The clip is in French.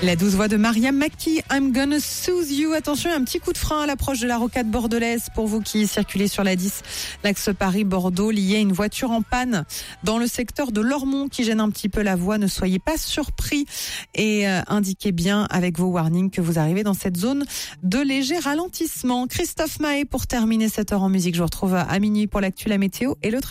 La douce voix de Mariam Makki, I'm gonna soothe you. Attention, un petit coup de frein à l'approche de la rocade bordelaise pour vous qui circulez sur la 10, l'axe Paris-Bordeaux, lié à une voiture en panne dans le secteur de Lormont qui gêne un petit peu la voie. Ne soyez pas surpris et indiquez bien avec vos warnings que vous arrivez dans cette zone de léger ralentissement. Christophe Maé pour terminer cette heure en musique. Je vous retrouve à minuit pour l'actu, la météo et le trafic.